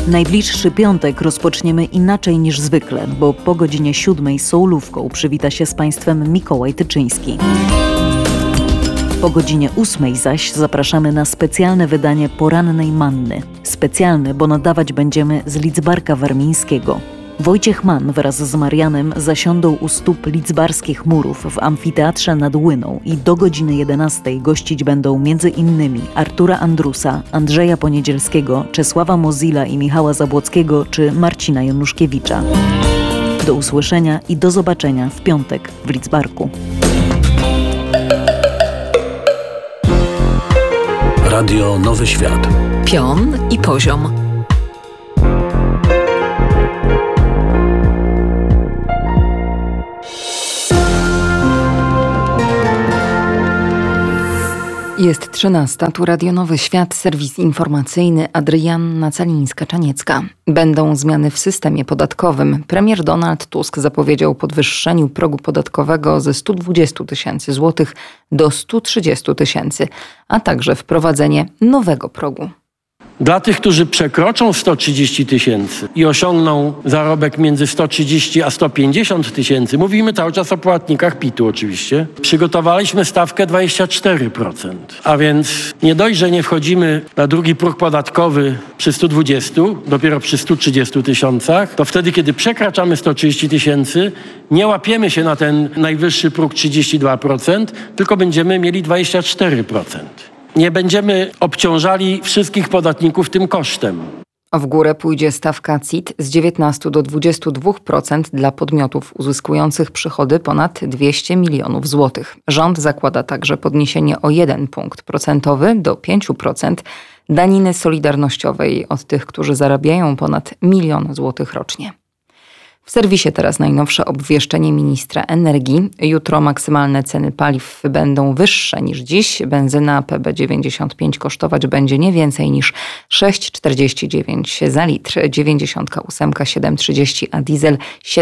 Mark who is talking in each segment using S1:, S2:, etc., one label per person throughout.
S1: Najbliższy piątek rozpoczniemy inaczej niż zwykle, bo po godzinie 7 sołówką przywita się z Państwem Mikołaj Tyczyński. Po godzinie 8 zaś zapraszamy na specjalne wydanie Porannej Manny. Specjalne, bo nadawać będziemy z Lidzbarka Warmińskiego. Wojciech Mann wraz z Marianem zasiądą u stóp lidzbarskich murów w amfiteatrze nad Łyną i do godziny 11 gościć będą m.in. Artura Andrusa, Andrzeja Poniedzielskiego, Czesława Mozilla i Michała Zabłockiego czy Marcina Januszkiewicza. Do usłyszenia i do zobaczenia w piątek w Lidzbarku.
S2: Radio Nowy Świat.
S3: Pion i poziom. Jest 13. Tu Radio Nowy Świat, serwis informacyjny, Adrianna Calińska-Czaniecka. Będą zmiany w systemie podatkowym. Premier Donald Tusk zapowiedział podwyższeniu progu podatkowego ze 120 tysięcy złotych do 130 tysięcy, a także wprowadzenie nowego progu.
S4: Dla tych, którzy przekroczą 130 tysięcy i osiągną zarobek między 130 a 150 tysięcy, mówimy cały czas o płatnikach PIT-u oczywiście, przygotowaliśmy stawkę 24%. A więc nie dość, że nie wchodzimy na drugi próg podatkowy przy 120, dopiero przy 130 tysiącach, to wtedy, kiedy przekraczamy 130 tysięcy, nie łapiemy się na ten najwyższy próg 32%, tylko będziemy mieli 24%. Nie będziemy obciążali wszystkich podatników tym kosztem.
S3: W górę pójdzie stawka CIT z 19 do 22% dla podmiotów uzyskujących przychody ponad 200 milionów złotych. Rząd zakłada także podniesienie o 1 punkt procentowy do 5% daniny solidarnościowej od tych, którzy zarabiają ponad 1 000 000 złotych rocznie. W serwisie teraz najnowsze obwieszczenie ministra energii. Jutro maksymalne ceny paliw będą wyższe niż dziś. Benzyna PB95 kosztować będzie nie więcej niż 6,49 za litr, 98 7,30, a diesel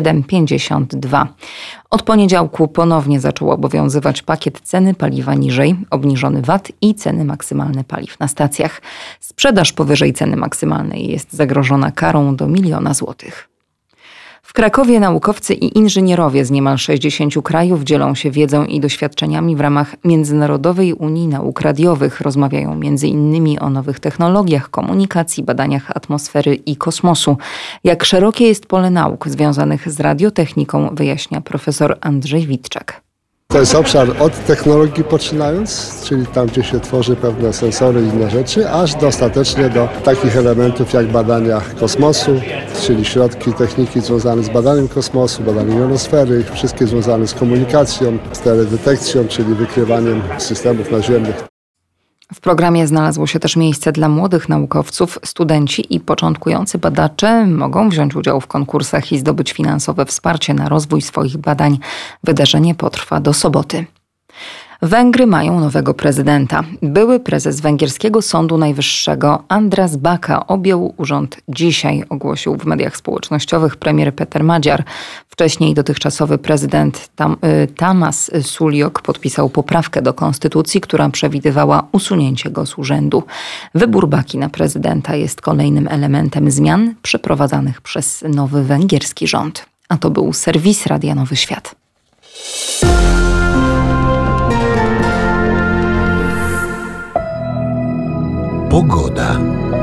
S3: 7,52. Od poniedziałku ponownie zaczął obowiązywać pakiet ceny paliwa niżej, obniżony VAT i ceny maksymalne paliw na stacjach. Sprzedaż powyżej ceny maksymalnej jest zagrożona karą do 1 000 000 złotych. W Krakowie naukowcy i inżynierowie z niemal 60 krajów dzielą się wiedzą i doświadczeniami w ramach Międzynarodowej Unii Nauk Radiowych. Rozmawiają m.in. o nowych technologiach, komunikacji, badaniach atmosfery i kosmosu. Jak szerokie jest pole nauk związanych z radiotechniką, wyjaśnia profesor Andrzej Witczak.
S5: To jest obszar od technologii poczynając, czyli tam, gdzie się tworzy pewne sensory i inne rzeczy, aż ostatecznie do takich elementów jak badania kosmosu, czyli środki techniki związane z badaniem kosmosu, badaniem jonosfery, wszystkie związane z komunikacją, z teledetekcją, czyli wykrywaniem systemów naziemnych.
S3: W programie znalazło się też miejsce dla młodych naukowców. Studenci i początkujący badacze mogą wziąć udział w konkursach i zdobyć finansowe wsparcie na rozwój swoich badań. Wydarzenie potrwa do soboty. Węgry mają nowego prezydenta. Były prezes węgierskiego Sądu Najwyższego Andras Baka objął urząd dzisiaj, ogłosił w mediach społecznościowych premier Peter Magyar. Wcześniej dotychczasowy prezydent Tamás Suliok podpisał poprawkę do konstytucji, która przewidywała usunięcie go z urzędu. Wybór Baki na prezydenta jest kolejnym elementem zmian przeprowadzanych przez nowy węgierski rząd. A to był serwis Radia Nowy Świat.
S2: Pogoda.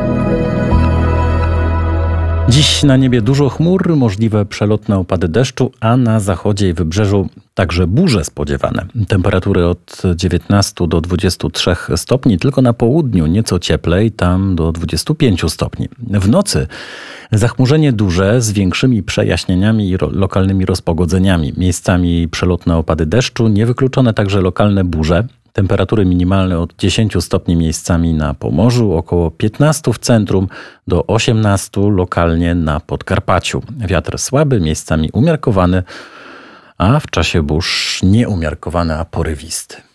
S6: Dziś na niebie dużo chmur, możliwe przelotne opady deszczu, a na zachodzie i wybrzeżu także burze spodziewane. Temperatury od 19 do 23 stopni, tylko na południu nieco cieplej, tam do 25 stopni. W nocy zachmurzenie duże z większymi przejaśnieniami i lokalnymi rozpogodzeniami. Miejscami przelotne opady deszczu, niewykluczone także lokalne burze. Temperatury minimalne od 10 stopni miejscami na Pomorzu, około 15 w centrum, do 18 lokalnie na Podkarpaciu. Wiatr słaby, miejscami umiarkowany, a w czasie burz nieumiarkowany, a porywisty.